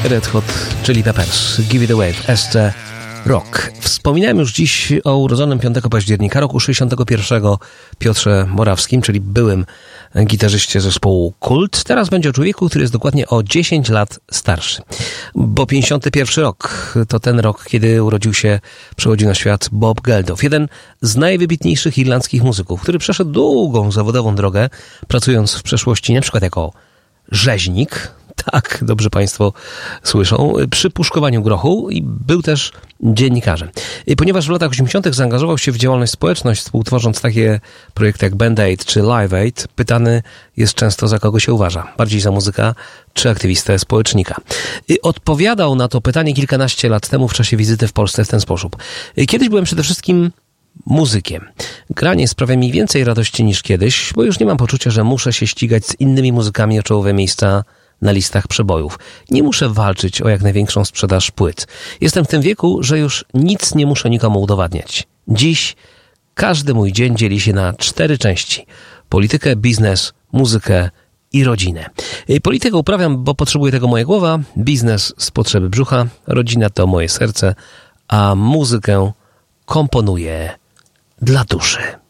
Red Hot Chili Peppers, Give It Away w SC Rock. Wspominałem już dziś o urodzonym 5 października roku 61 Piotrze Morawskim, czyli byłym gitarzyście zespołu Kult. Teraz będzie o człowieku, który jest dokładnie o 10 lat starszy. Bo 51 rok to ten rok, kiedy urodził się, przychodził na świat Bob Geldof. Jeden z najwybitniejszych irlandzkich muzyków, który przeszedł długą zawodową drogę, pracując w przeszłości na przykład jako rzeźnik. Tak, dobrze Państwo słyszą, przy puszkowaniu grochu i był też dziennikarzem. I ponieważ w latach 80. zaangażował się w działalność społeczną, współtworząc takie projekty jak Band Aid czy Live Aid, pytany jest często, za kogo się uważa. Bardziej za muzyka czy aktywistę społecznika. I odpowiadał na to pytanie kilkanaście lat temu w czasie wizyty w Polsce w ten sposób. Kiedyś byłem przede wszystkim muzykiem. Granie sprawia mi więcej radości niż kiedyś, bo już nie mam poczucia, że muszę się ścigać z innymi muzykami o czołowe miejsca na listach przebojów. Nie muszę walczyć o jak największą sprzedaż płyt. Jestem w tym wieku, że już nic nie muszę nikomu udowadniać. Dziś każdy mój dzień dzieli się na 4 części. Politykę, biznes, muzykę i rodzinę. Politykę uprawiam, bo potrzebuje tego moja głowa, biznes z potrzeby brzucha, rodzina to moje serce, a muzykę komponuję dla duszy.